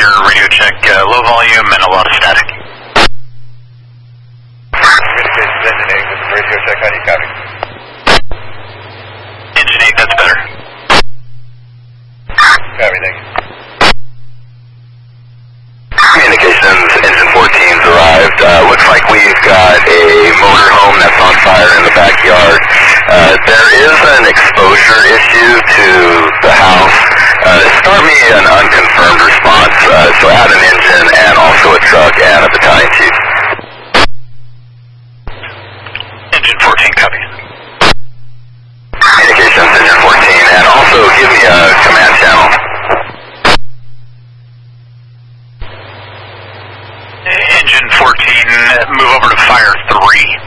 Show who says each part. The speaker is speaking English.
Speaker 1: your radio check, low volume and a lot of static.
Speaker 2: Communications Engine 8, this is radio check, how do you copy?
Speaker 1: Engine 8, that's better.
Speaker 2: Copy, thank you.
Speaker 3: Communications Engine 14's arrived. Looks like we've got a motorhome that's on fire in the backyard. There is an exposure issue to the house. Start me an unconfirmed response, so add an engine and also a truck and a battalion chief.
Speaker 1: Engine 14, copy.
Speaker 3: Communications Engine 14, and also give me a command channel.
Speaker 1: Engine 14, move over to fire 3.